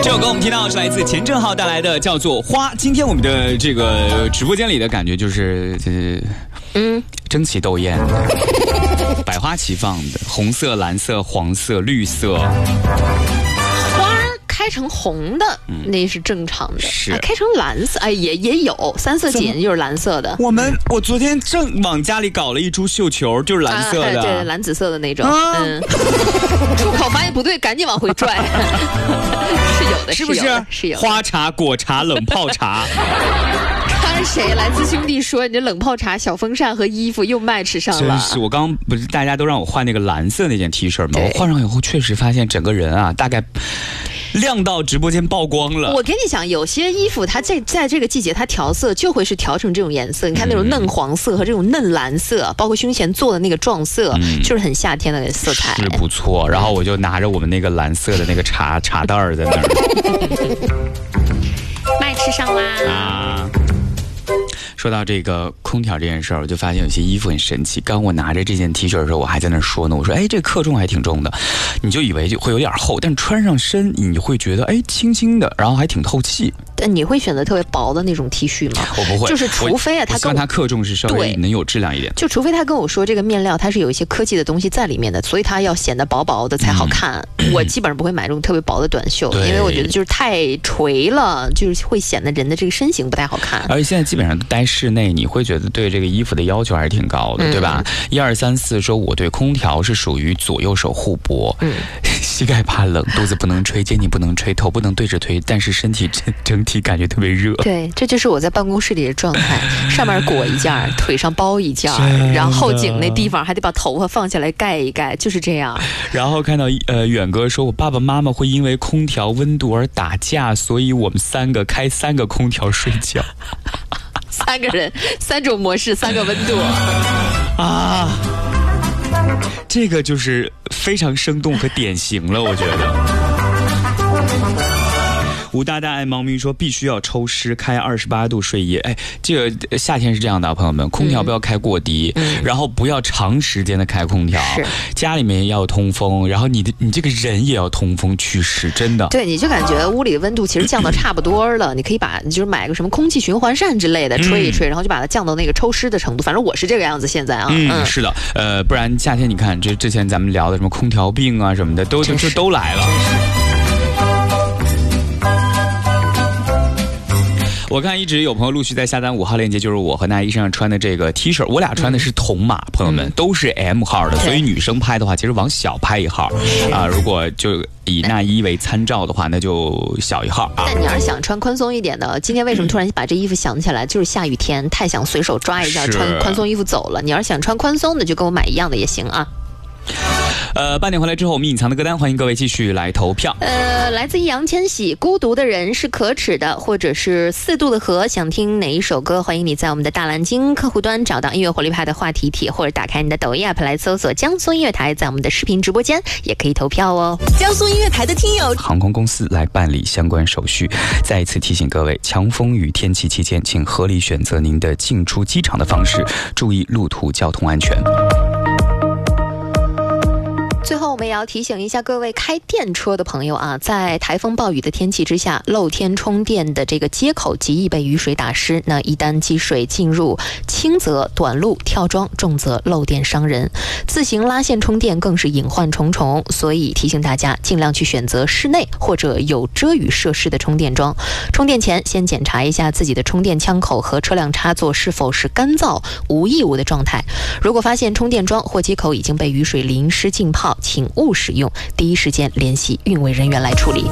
这首歌我们听到是来自钱正浩带来的，叫做《花》。今天我们的这个直播间里的感觉就是争奇斗艳的，百花齐放的，红色、蓝色、黄色、绿色。 开成红的，那是正常的。 是开成蓝色，也有三色堇就是蓝色的。 我昨天正往家里搞了一株绣球，就是蓝色的， 对，蓝紫色的那种。出口发现不对，赶紧往回拽。是有的， 是不是？ 是有的。 花茶、果茶、冷泡茶。 看谁来自兄弟说你这冷泡茶、小风扇和衣服又match上了。 真是，我刚不是大家都让我换那个蓝色那件 T 恤吗？我换上以后确实发现整个人啊，大概亮到直播间曝光了。 我跟你讲，有些衣服它在这个季节它调色就会是调成这种颜色。你看那种嫩黄色和这种嫩蓝色，包括胸前做的那个撞色，就是很夏天的色彩， 是不错。然后我就拿着我们那个蓝色的那个茶袋儿在那儿 match上啦。 说到这个空调这件事儿，我就发现有些衣服很神奇。刚我拿着这件 T 恤的时候，我还在那说呢，我说这克重还挺重的，你就以为就会有点厚，但穿上身你会觉得轻轻的，然后还挺透气。 但你会选择特别薄的那种 T 恤吗？ 我不会， 就是除非他希望它克重是稍微能有质量一点。 就除非他跟我说这个面料它是有一些科技的东西在里面的，所以它要显得薄薄的才好看。我基本上不会买这种特别薄的短袖，因为我觉得就是太垂了，就是会显得人的这个身形不太好看。 而且现在基本上都待室内，你会觉得对这个衣服的要求还是挺高的，对吧？1、2、3、4说我对空调是属于左右手互搏，膝盖怕冷，肚子不能吹，肩颈不能吹，头不能对着推，但是身体整体感觉特别热。 对，这就是我在办公室里的状态，上面裹一件，腿上包一件，然后后颈那地方还得把头发放下来盖一盖，就是这样。然后看到远哥说，我爸爸妈妈会因为空调温度而打架，所以我们3个开3个空调睡觉。 3个人，3种模式，3个温度啊！这个就是非常生动和典型了，我觉得。吴大大爱猫咪说必须要抽湿，开28度睡衣。这个夏天是这样的，朋友们，空调不要开过低，然后不要长时间的开空调，家里面要通风，然后你这个人也要通风祛湿，真的。 对，你就感觉屋里的温度其实降到差不多了，你可以就是买个什么空气循环扇之类的吹一吹，然后就把它降到那个抽湿的程度。反正我是这个样子现在啊。 是的，不然夏天你看，这之前咱们聊的什么空调病啊什么的，都来了。我看一直有朋友陆续在下单5号链接，就是我和那一身上穿的这个 T 恤，我俩穿的是同码，朋友们都是 M 号的，所以女生拍的话，其实往小拍1号啊。如果就以那一为参照的话，那就小1号啊。 但你要是想穿宽松一点的，今天为什么突然把这衣服想起来？就是下雨天，太想随手抓一下穿宽松衣服走了。你要是想穿宽松的，就跟我买一样的也行啊。 半点回来之后，我们隐藏的歌单，欢迎各位继续来投票。 来自易烊千玺，《孤独的人是可耻的》，或者是4度的河，想听哪一首歌？欢迎你在我们的大蓝鲸客户端找到音乐活力派的话题帖，或者打开你的抖音 app 来搜索江苏音乐台，在我们的视频直播间也可以投票哦。 江苏音乐台的听友， 航空公司来办理相关手续。再一次提醒各位，强风雨天气期间，请合理选择您的进出机场的方式，注意路途交通安全。 最后我们也要提醒一下各位开电车的朋友啊，在台风暴雨的天气之下，露天充电的这个接口极易被雨水打湿，那一旦积水进入，轻则短路跳桩，重则漏电伤人。自行拉线充电更是隐患重重，所以提醒大家尽量去选择室内或者有遮雨设施的充电桩。充电前先检查一下自己的充电枪口和车辆插座是否是干燥无异物的状态。如果发现充电桩或接口已经被雨水淋湿浸泡，请勿使用，第一时间联系运维人员来处理。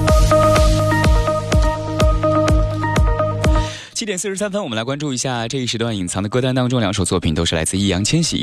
7点43分，我们来关注一下这一时段隐藏的歌单当中，2首作品都是来自易烊千玺。